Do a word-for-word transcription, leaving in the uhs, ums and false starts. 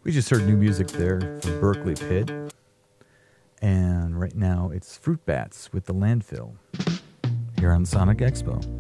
We just heard new music there from Berkeley Pit. And right now it's Fruit Bats with The Landfill here on Sonic Expo.